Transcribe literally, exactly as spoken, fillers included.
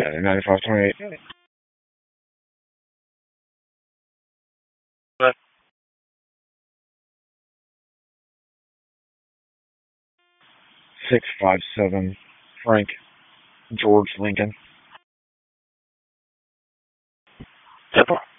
ninety-five twenty-eight. six five seven, Frank George Lincoln. Yep.